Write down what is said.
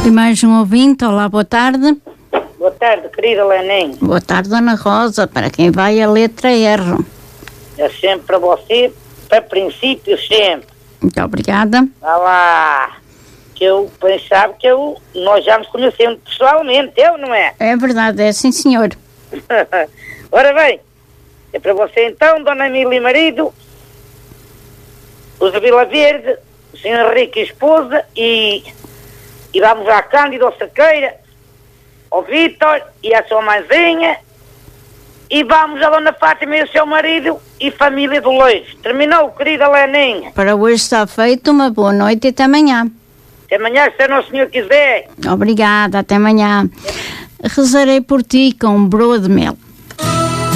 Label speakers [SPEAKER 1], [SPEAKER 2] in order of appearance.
[SPEAKER 1] E mais um ouvinte, olá, boa tarde.
[SPEAKER 2] Boa tarde, querida Leninha.
[SPEAKER 1] Boa tarde, Dona Rosa, para quem vai a letra R.
[SPEAKER 2] É sempre para você, para princípio sempre.
[SPEAKER 1] Muito obrigada.
[SPEAKER 2] Vá lá, que eu pensava que nós já nos conhecemos pessoalmente, não é?
[SPEAKER 1] É verdade, é sim, senhor.
[SPEAKER 2] Ora bem, é para você então, Dona Emília e marido, o Zé Vila Verde, o Sr. Henrique e esposa, e vamos à Cândida, ao Cerqueira, ao Vítor e à sua mãezinha, e vamos à Dona Fátima e ao seu marido e família do Leite. Terminou, querida Leninha?
[SPEAKER 1] Para hoje está feito, uma boa noite e até amanhã.
[SPEAKER 2] Até amanhã, se o senhor quiser.
[SPEAKER 1] Obrigada, até amanhã. Rezarei por ti com broa de mel.